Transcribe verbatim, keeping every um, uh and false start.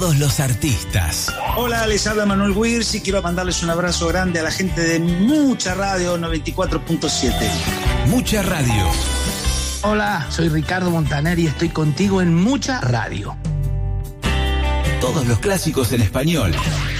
todos los artistas. Hola, les habla Manuel Wirtz y quiero mandarles un abrazo grande a la gente de Mucha Radio noventa y cuatro punto siete. Mucha Radio. Hola, soy Ricardo Montaner y estoy contigo en Mucha Radio. Todos los clásicos en español.